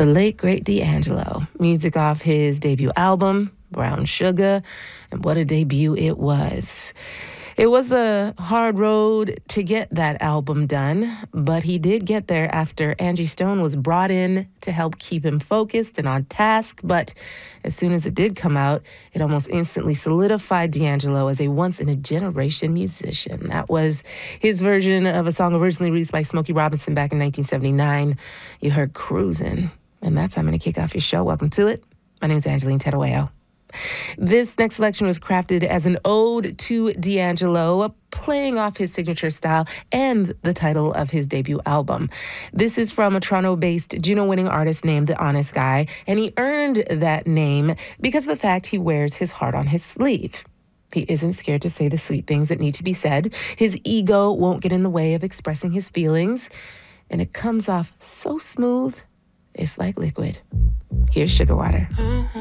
The late, great D'Angelo. Music off his debut album, Brown Sugar, and what a debut it was. It was a hard road to get that album done, but he did get there after Angie Stone was brought in to help keep him focused and on task. But as soon as it did come out, it almost instantly solidified D'Angelo as a once-in-a-generation musician. That was his version of a song originally released by Smokey Robinson back in 1979. You heard Cruisin', and that's how I'm going to kick off your show. Welcome to it. My name is Angeline Terueo. This next selection was crafted as an ode to D'Angelo, playing off his signature style and the title of his debut album. This is from a Toronto-based Juno-winning artist named The Honest Guy, and he earned that name because of the fact he wears his heart on his sleeve. He isn't scared to say the sweet things that need to be said. His ego won't get in the way of expressing his feelings, and it comes off so smooth, it's like liquid. Here's Sugar Water.